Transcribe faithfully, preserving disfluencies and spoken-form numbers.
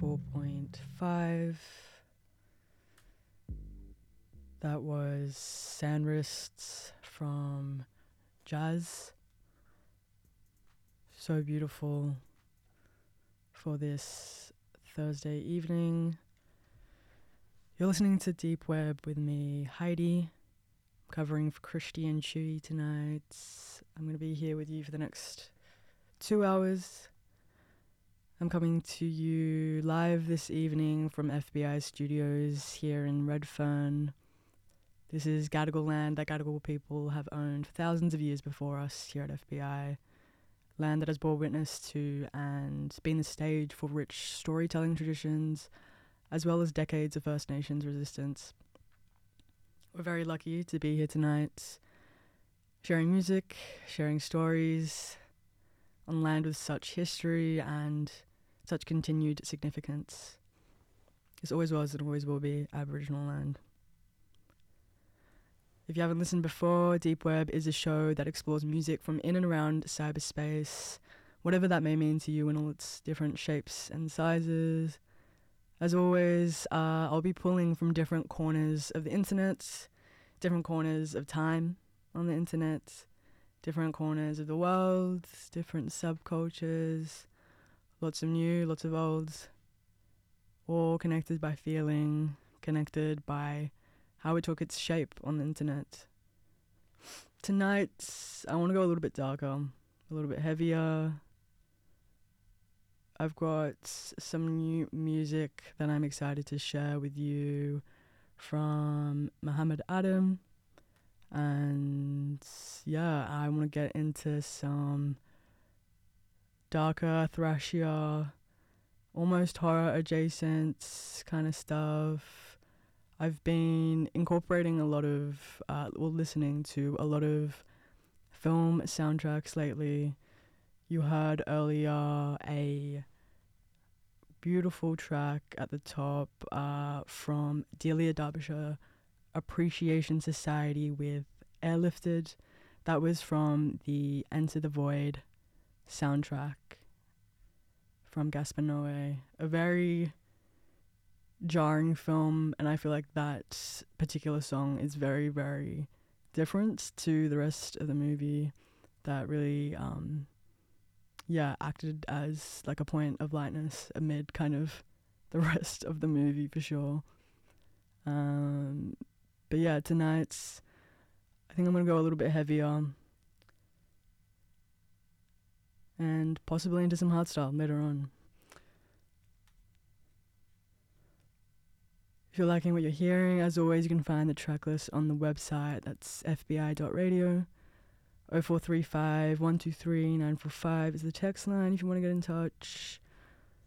four point five. That was Sandwrists from Jazz. So beautiful for this Thursday evening. You're listening to Deep Web with me, Heidi. I'm covering for Christian Chewy tonight. I'm going to be here with you for the next two hours. I'm coming to you live this evening from F B I Studios here in Redfern. This is Gadigal land that Gadigal people have owned for thousands of years before us here at F B I. Land that has bore witness to and been the stage for rich storytelling traditions, as well as decades of First Nations resistance. We're very lucky to be here tonight, sharing music, sharing stories, on land with such history and such continued significance. This always was and always will be Aboriginal land. If you haven't listened before, Deep Web is a show that explores music from in and around cyberspace, whatever that may mean to you in all its different shapes and sizes. As always, uh, I'll be pulling from different corners of the internet, different corners of time on the internet, different corners of the world, different subcultures, lots of new, lots of old, all connected by feeling, connected by how it took its shape on the internet. Tonight, I want to go a little bit darker, a little bit heavier. I've got some new music that I'm excited to share with you from Muhammad Adam. And yeah, I want to get into some darker, thrashier, almost horror adjacent kind of stuff. I've been incorporating a lot of, uh, well, listening to a lot of film soundtracks lately. You heard earlier a beautiful track at the top uh, from Delia Derbyshire Appreciation Society with Airlifted. That was from the Enter the Void soundtrack from Gaspar Noé. A very jarring film, and I feel like that particular song is very, very different to the rest of the movie. That really, um, yeah, acted as like a point of lightness amid kind of the rest of the movie for sure. Um, but yeah, tonight's, I think I'm gonna go a little bit heavier and possibly into some hardstyle later on. If you're liking what you're hearing, as always, you can find the track list on the website. That's f b i dot radio. oh four three five, one two three, nine four five is the text line if you want to get in touch.